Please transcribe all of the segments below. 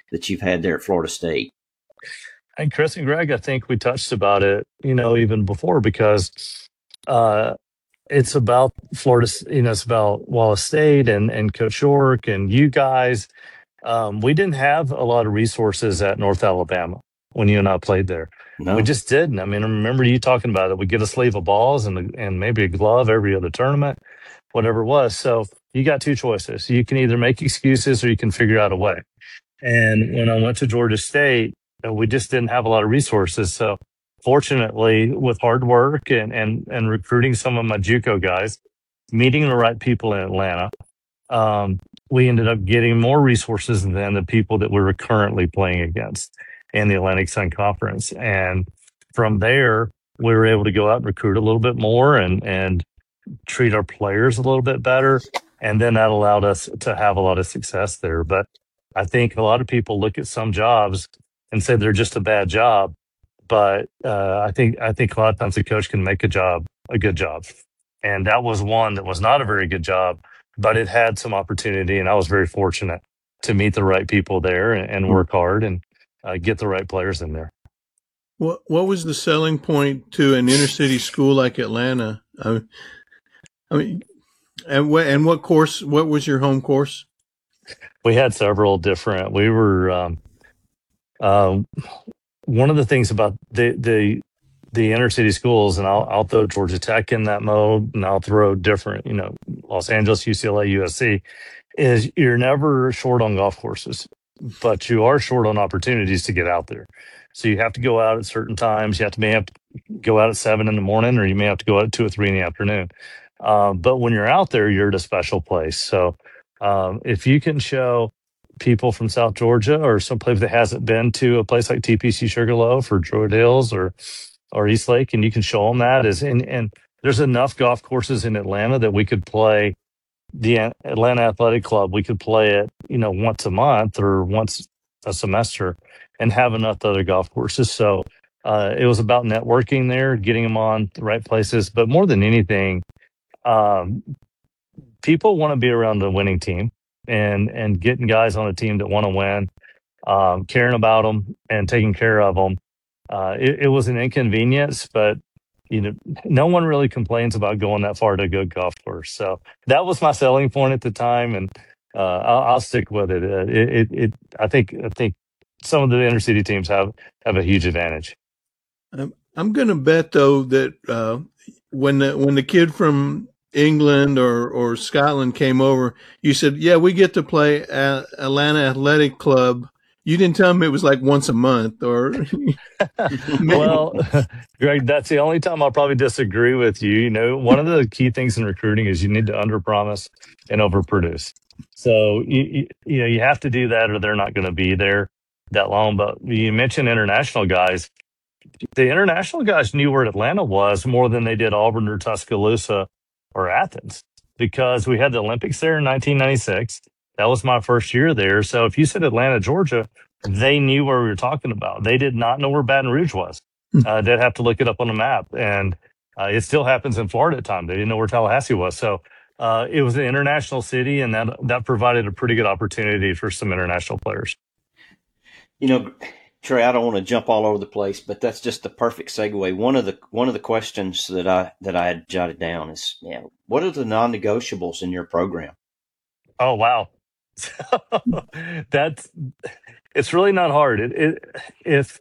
that you've had there at Florida State? And Chris and Greg, I think we touched about it, even before, because uh, it's about Florida, it's about Wallace State and Coach York and you guys. We didn't have a lot of resources at North Alabama when you and I played there. We No. just didn't. I mean, I remember you talking about it. We get a sleeve of balls and maybe a glove every other tournament, whatever it was. So you got two choices. You can either make excuses or you can figure out a way. And when I went to Georgia State, we just didn't have a lot of resources. So fortunately, with hard work and recruiting some of my JUCO guys, meeting the right people in Atlanta, um, we ended up getting more resources than the people that we were currently playing against in the Atlantic Sun Conference. And from there, we were able to go out and recruit a little bit more and treat our players a little bit better. And then that allowed us to have a lot of success there. But I think a lot of people look at some jobs and say they're just a bad job. But I think a lot of times a coach can make a job a good job. And that was one that was not a very good job, but it had some opportunity. And I was very fortunate to meet the right people there and work hard and get the right players in there. What was the selling point to an inner city school like Atlanta? I mean, and what course? What was your home course? We had several different. We were one of the things about the inner city schools, and I'll throw Georgia Tech in that mode, and I'll throw different, Los Angeles, UCLA, USC, is you're never short on golf courses, but you are short on opportunities to get out there. So you have to go out at certain times. May have to go out at 7 in the morning, or you may have to go out at 2 or 3 in the afternoon. But when you're out there, you're at a special place. So if you can show people from South Georgia or someplace that hasn't been to a place like TPC Sugarloaf or Druid Hills or East Lake, and you can show them that and there's enough golf courses in Atlanta that we could play the Atlanta Athletic Club. We could play it, once a month or once a semester and have enough other golf courses. So it was about networking there, getting them on the right places. But more than anything, um, people want to be around a winning team and getting guys on a team that want to win, caring about them and taking care of them. It was an inconvenience, but no one really complains about going that far to a good golf course. So that was my selling point at the time, and I'll stick with it. I think some of the inner city teams have a huge advantage. I'm going to bet though that when the kid from England or Scotland came over, you said, "Yeah, we get to play at Atlanta Athletic Club." You didn't tell him it was like once a month, or Well, Greg, that's the only time I'll probably disagree with you. One of the key things in recruiting is you need to underpromise and overproduce. So you have to do that, or they're not going to be there that long. But you mentioned international guys. The international guys knew where Atlanta was more than they did Auburn or Tuscaloosa or Athens, because we had the Olympics there in 1996. That was my first year there. So if you said Atlanta, Georgia, they knew where we were talking about. They did not know where Baton Rouge was. They'd have to look it up on a map. And it still happens in Florida at times. They didn't know where Tallahassee was. So it was an international city, and that provided a pretty good opportunity for some international players. Trey, I don't want to jump all over the place, but that's just the perfect segue. One of the questions that I had jotted down is, what are the non-negotiables in your program? Oh, wow. It's really not hard. If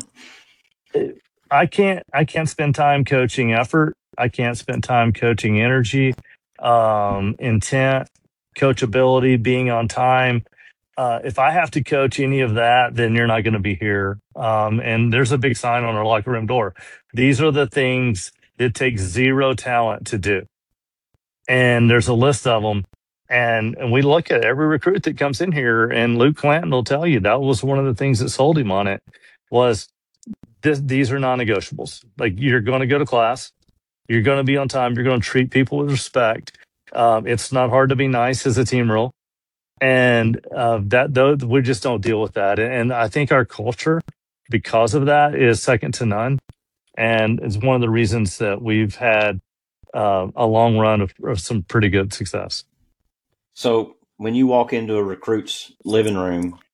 I can't spend time coaching effort. I can't spend time coaching energy, intent, coachability, being on time. If I have to coach any of that, then you're not going to be here. And there's a big sign on our locker room door. These are the things it takes zero talent to do. And there's a list of them. And we look at every recruit that comes in here, and Luke Clanton will tell you that was one of the things that sold him on it was these are non-negotiables. Like, you're going to go to class, you're going to be on time, you're going to treat people with respect. It's not hard to be nice as a team role. And that though we just don't deal with that. And I think our culture, because of that, is second to none. And it's one of the reasons that we've had a long run of some pretty good success. So when you walk into a recruit's living room